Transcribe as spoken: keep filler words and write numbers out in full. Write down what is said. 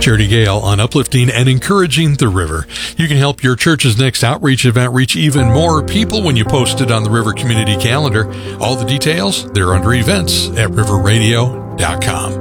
Charity Gale on uplifting and encouraging the river. You can help your church's next outreach event reach even more people when you post it on the River Community Calendar. All the details, they're under events at river radio dot com.